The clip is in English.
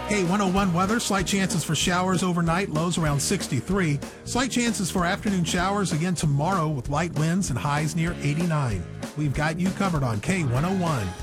K101 weather, slight chances for showers overnight, lows around 63. Slight chances for afternoon showers again tomorrow with light winds and highs near 89. We've got you covered on K101.